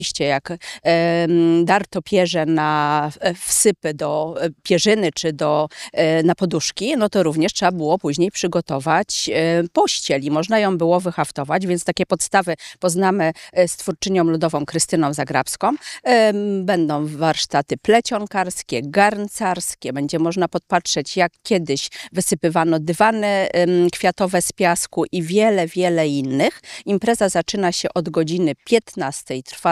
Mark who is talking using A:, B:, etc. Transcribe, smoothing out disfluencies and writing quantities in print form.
A: Oczywiście jak darto pierze na wsypy do pierzyny czy na poduszki, no to również trzeba było później przygotować pościel i można ją było wyhaftować, więc takie podstawy poznamy z twórczynią ludową Krystyną Zagrabską. Będą warsztaty plecionkarskie, garncarskie, będzie można podpatrzeć, jak kiedyś wysypywano dywany kwiatowe z piasku i wiele, wiele innych. Impreza zaczyna się od godziny 15, trwa